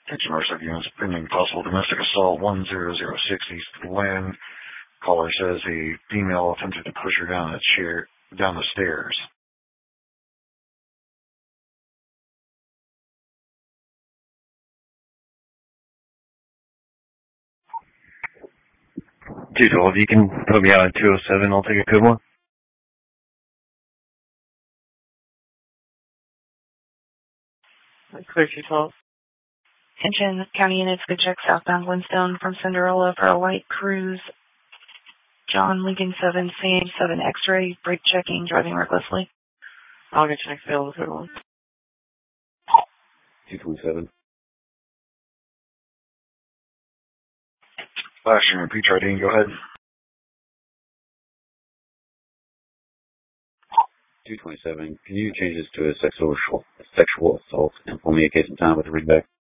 Kitchen North units pending possible domestic assault 10060 East Glen. Caller says a female attempted to push her down the stairs. If you can put me out at 207, I'll take a good one. Clear 212. Attention, county units, good check southbound Glenstone from Cinderella for a white cruise. John Lincoln 7, Sam 7 X-ray, brake checking, driving recklessly. I'll get check failed with one. 227. Flashing repeat Jardine, go ahead. 227. Can you change this to a sexual assault and pull me a case in time with a readback?